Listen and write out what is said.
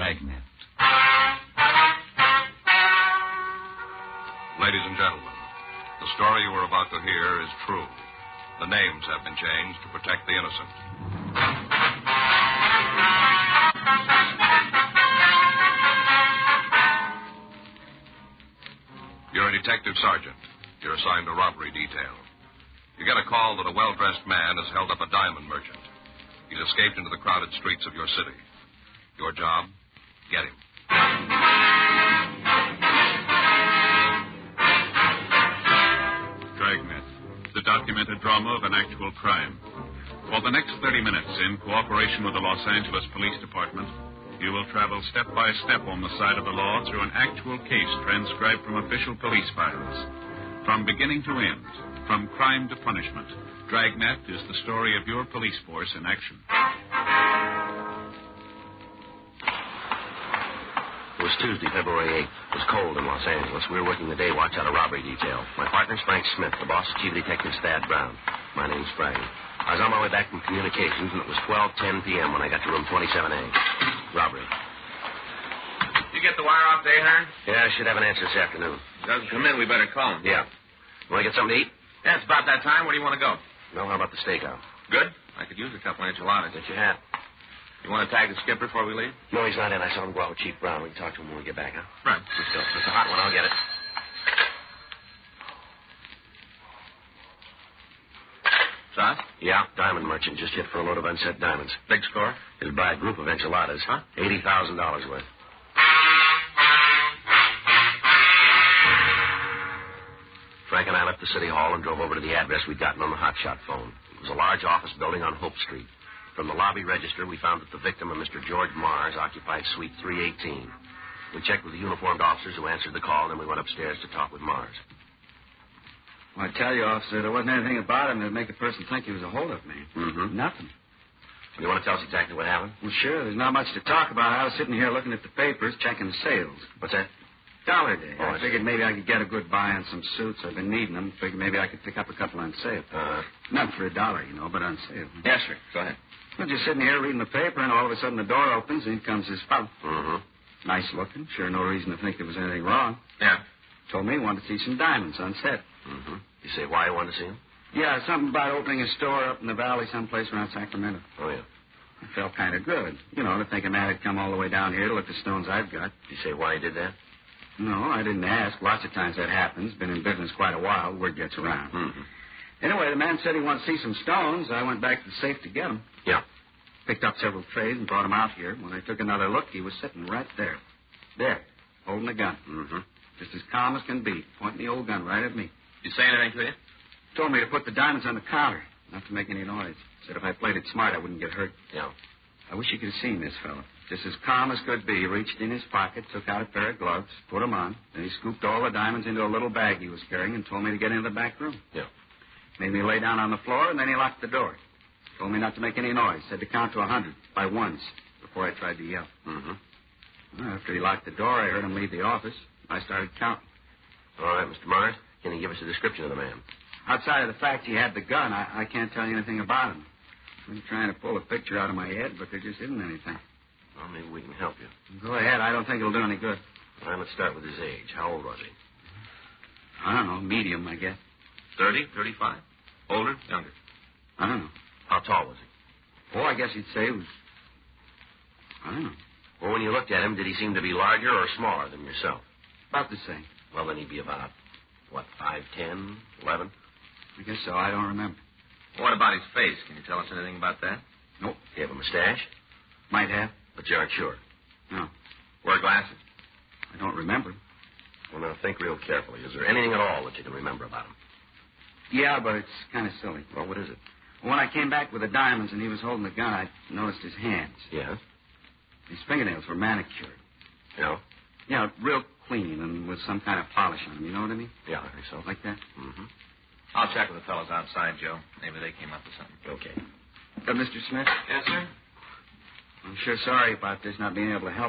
Dragnet. Ladies and gentlemen, the story you are about to hear is true. The names have been changed to protect the innocent. You're a detective sergeant. You're assigned to robbery detail. You get a call that a well-dressed man has held up a diamond merchant. He's escaped into the crowded streets of your city. Your job? Get him. Dragnet, the documented drama of an actual crime. For the next 30 minutes, in cooperation with the Los Angeles Police Department, you will travel step by step on the side of the law through an actual case transcribed from official police files. From beginning to end, from crime to punishment, Dragnet is the story of your police force in action. It was Tuesday, February 8th. It was cold in Los Angeles. We were working the day watch out of robbery detail. My partner's Frank Smith. The boss is Chief Detective Thad Brown. My name's Frank. I was on my way back from communications, and it was 12:10 p.m. when I got to room 27A. Robbery. You get the wire off today, Hearn? Yeah, I should have an answer this afternoon. Doesn't come in, we better call him. Yeah. You want to get something to eat? Yeah, it's about that time. Where do you want to go? No, how about the stakeout? Good. I could use a couple enchiladas. Get your hat. You want to tag the skipper before we leave? No, he's not in. I saw him go out with Chief Brown. We can talk to him when we get back, huh? Right. Let's go. It's a hot one. I'll get it. Sauce? Yeah, diamond merchant just hit for a load of unset diamonds. Big score? He'll buy a group of enchiladas. Huh? $80,000 worth. Frank and I left the city hall and drove over to the address we'd gotten on the hotshot phone. It was a large office building on Hope Street. From the lobby register, we found that the victim, a Mr. George Mars, occupied suite 318. We checked with the uniformed officers who answered the call, and then we went upstairs to talk with Mars. Well, I tell you, officer, there wasn't anything about him that would make a person think he was a hold-up man. Mm-hmm. Nothing. You want to tell us exactly what happened? Well, sure. There's not much to talk about. I was sitting here looking at the papers, checking the sales. What's that? Dollar Day. Oh, I figured maybe I could get a good buy on some suits. I've been needing them. Figured maybe I could pick up a couple on sale. Not for $1, but on sale. Yes, sir. Go ahead. Well, just sitting here reading the paper, and all of a sudden the door opens, and in comes this fellow. Mm-hmm. Nice looking. Sure no reason to think there was anything wrong. Yeah. Told me he wanted to see some diamonds on set. Mm-hmm. You say why you wanted to see him? Yeah, something about opening a store up in the valley someplace around Sacramento. Oh, yeah. I felt kind of good. You know, to think a man had come all the way down here to look at the stones I've got. You say why he did that? No, I didn't ask. Lots of times that happens. Been in business quite a while. Word gets around. Mm-hmm. Anyway, the man said he wanted to see some stones. I went back to the safe to get them. Yeah. Picked up several trays and brought them out here. When I took another look, he was sitting right there. There, holding a gun. Mm-hmm. Just as calm as can be, pointing the old gun right at me. You say anything to you? Told me to put the diamonds on the counter, not to make any noise. Said if I played it smart, I wouldn't get hurt. Yeah. I wish you could have seen this fellow. Just as calm as could be, he reached in his pocket, took out a pair of gloves, put them on, then he scooped all the diamonds into a little bag he was carrying and told me to get into the back room. Yeah. Made me lay down on the floor, and then he locked the door. Told me not to make any noise. Said to count to 100 by ones before I tried to yell. Mm-hmm. Well, after he locked the door, I heard him leave the office. I started counting. All right, Mr. Mars, can you give us a description of the man? Outside of the fact he had the gun, I can't tell you anything about him. I've been trying to pull a picture out of my head, but there just isn't anything. Well, maybe we can help you. Go ahead. I don't think it'll do any good. All right, let's start with his age. How old was he? I don't know. Medium, I guess. 30, 35? Older, younger? I don't know. How tall was he? Oh, I guess you'd say he was... I don't know. Well, when you looked at him, did he seem to be larger or smaller than yourself? About the same. Well, then he'd be about, 5'10", 11? I guess so. I don't remember. What about his face? Can you tell us anything about that? Nope. He have a mustache? Might have. But you aren't sure. No. Wear glasses? I don't remember. Well, now, think real carefully. Is there anything at all that you can remember about him? Yeah, but it's kind of silly. Well, what is it? When I came back with the diamonds and he was holding the gun, I noticed his hands. Yeah? His fingernails were manicured. Yeah? Yeah, real clean and with some kind of polish on them. You know what I mean? Yeah, I think so. Like that? Mm-hmm. I'll check with the fellows outside, Joe. Maybe they came up with something. Okay. Mr. Smith? Yes, sir? I'm sure sorry about this, not being able to help.